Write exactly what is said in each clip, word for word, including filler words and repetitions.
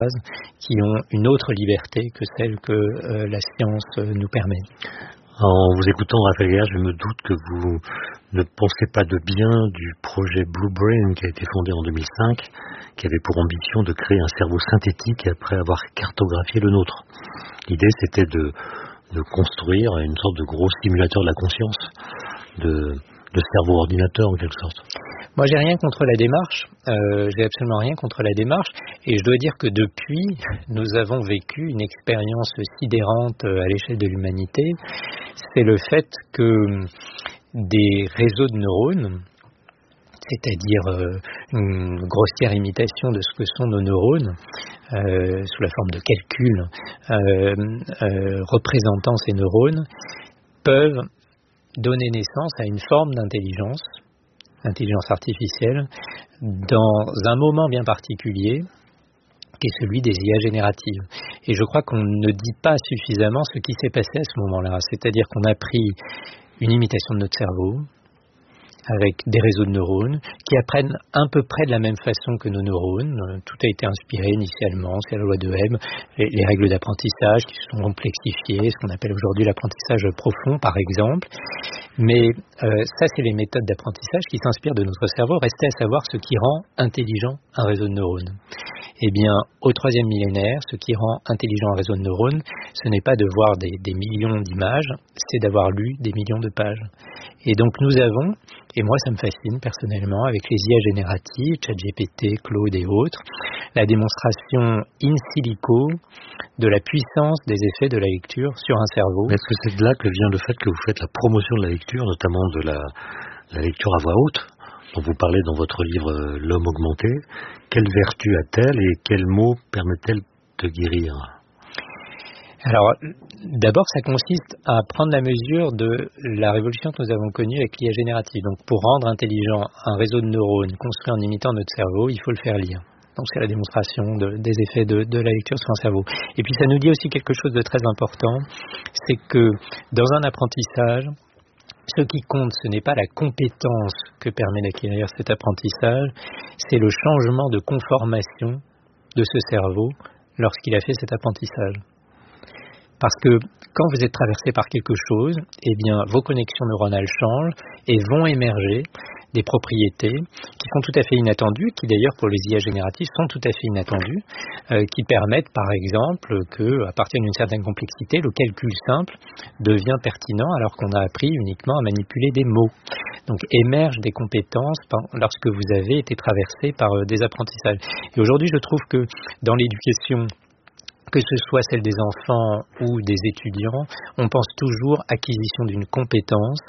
qui ont une autre liberté que celle que euh, la science euh, nous permet. En vous écoutant, Raphaël Gaillard, je me doute que vous ne pensez pas de bien du projet Blue Brain qui a été fondé en deux mille cinq, qui avait pour ambition de créer un cerveau synthétique après avoir cartographié le nôtre. L'idée, c'était de, de construire une sorte de gros simulateur de la conscience, de, de cerveau-ordinateur en quelque sorte. Moi, j'ai rien contre la démarche, euh, j'ai absolument rien contre la démarche, et je dois dire que depuis, nous avons vécu une expérience sidérante à l'échelle de l'humanité. C'est le fait que des réseaux de neurones, c'est-à-dire euh, une grossière imitation de ce que sont nos neurones, euh, sous la forme de calculs euh, euh, représentant ces neurones, peuvent donner naissance à une forme d'intelligence, intelligence artificielle, dans un moment bien particulier, qui est celui des I A génératives. Et je crois qu'on ne dit pas suffisamment ce qui s'est passé à ce moment-là. C'est-à-dire qu'on a pris une imitation de notre cerveau, avec des réseaux de neurones qui apprennent à peu près de la même façon que nos neurones. Tout a été inspiré initialement, c'est la loi de Hebb, les, les règles d'apprentissage qui se sont complexifiées, ce qu'on appelle aujourd'hui l'apprentissage profond par exemple. Mais euh, ça, c'est les méthodes d'apprentissage qui s'inspirent de notre cerveau. Restait à savoir ce qui rend intelligent un réseau de neurones. Eh bien, au troisième millénaire, ce qui rend intelligent un réseau de neurones, ce n'est pas de voir des, des millions d'images, c'est d'avoir lu des millions de pages. Et donc nous avons, et moi ça me fascine personnellement, avec les I A génératives, ChatGPT, Claude et autres, la démonstration in silico de la puissance des effets de la lecture sur un cerveau. Est-ce que c'est de là que vient le fait que vous faites la promotion de la lecture, notamment de la, la lecture à voix haute, dont vous parlez dans votre livre euh, L'homme augmenté? Quelle vertu a-t-elle et quels mots permettent-elle de guérir? Alors, d'abord, ça consiste à prendre la mesure de la révolution que nous avons connue avec l'I A générative. Donc, pour rendre intelligent un réseau de neurones construit en imitant notre cerveau, il faut le faire lire. Donc, c'est la démonstration de, des effets de, de la lecture sur un cerveau. Et puis, ça nous dit aussi quelque chose de très important, c'est que dans un apprentissage, ce qui compte, ce n'est pas la compétence que permet d'acquérir cet apprentissage, c'est le changement de conformation de ce cerveau lorsqu'il a fait cet apprentissage. Parce que quand vous êtes traversé par quelque chose, eh bien, vos connexions neuronales changent et vont émerger des propriétés qui sont tout à fait inattendues, qui d'ailleurs pour les I A génératives sont tout à fait inattendues, euh, qui permettent par exemple que, à partir d'une certaine complexité, le calcul simple devient pertinent alors qu'on a appris uniquement à manipuler des mots. Donc émergent des compétences lorsque vous avez été traversé par euh, des apprentissages. Et aujourd'hui, je trouve que dans l'éducation, que ce soit celle des enfants ou des étudiants, on pense toujours acquisition d'une compétence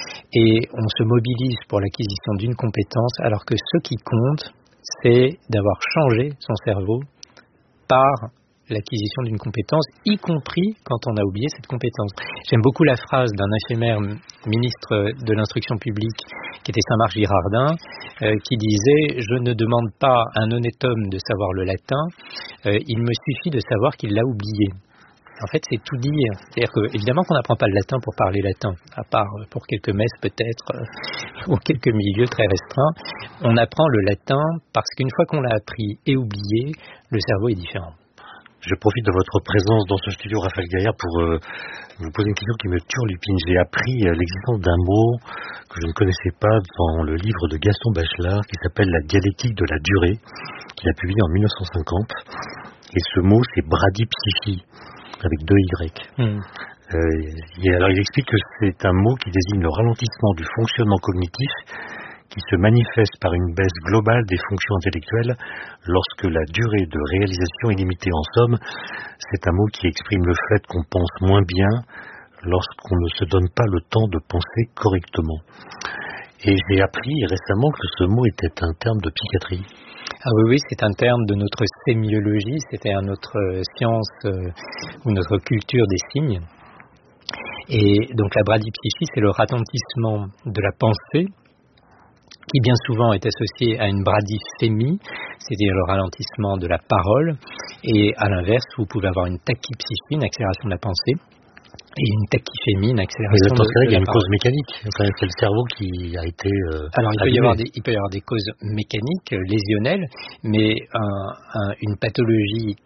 et on se mobilise pour l'acquisition d'une compétence alors que ce qui compte, c'est d'avoir changé son cerveau par l'acquisition d'une compétence, y compris quand on a oublié cette compétence. J'aime beaucoup la phrase d'un éphémère ministre de l'Instruction publique qui était Saint-Marc Girardin, euh, qui disait « Je ne demande pas à un honnête homme de savoir le latin, euh, il me suffit de savoir qu'il l'a oublié. » En fait, c'est tout dire. C'est-à-dire que, évidemment qu'on n'apprend pas le latin pour parler latin, à part pour quelques messes peut-être, euh, ou quelques milieux très restreints. On apprend le latin parce qu'une fois qu'on l'a appris et oublié, le cerveau est différent. Je profite de votre présence dans ce studio, Raphaël Gaillard, pour euh, vous poser une question qui me turlupine. J'ai appris euh, l'existence d'un mot que je ne connaissais pas dans le livre de Gaston Bachelard qui s'appelle La dialectique de la durée, qu'il a publié en mille neuf cent cinquante. Et ce mot, c'est bradypsychie, avec deux Y. Mm. Euh, et alors, il explique que c'est un mot qui désigne le ralentissement du fonctionnement cognitif qui se manifeste par une baisse globale des fonctions intellectuelles lorsque la durée de réalisation est limitée. En somme, c'est un mot qui exprime le fait qu'on pense moins bien lorsqu'on ne se donne pas le temps de penser correctement. Et j'ai appris récemment que ce mot était un terme de psychiatrie. Ah oui, oui, c'est un terme de notre sémiologie, c'était à notre science euh, ou notre culture des signes. Et donc la bradypsychie, c'est le ralentissement de la pensée, qui bien souvent est associé à une bradyphémie, c'est-à-dire le ralentissement de la parole, et à l'inverse, vous pouvez avoir une tachypsychie, une accélération de la pensée, et une tachyphémie, une accélération de, de la parole. Il y a une cause mécanique, enfin, c'est le cerveau qui a été euh, Alors il peut, y avoir des, il peut y avoir des causes mécaniques, lésionnelles, mais un, un, une pathologie